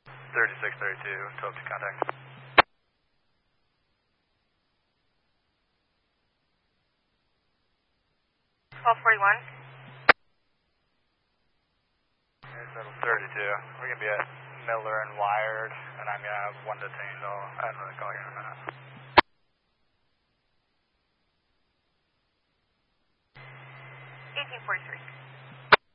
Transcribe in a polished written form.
3632, 12 to contact. 1241. Here's level 32. We're going to be at Miller and Wired, and I'm going to have one detained. I'll add another call here in a minute. 1843.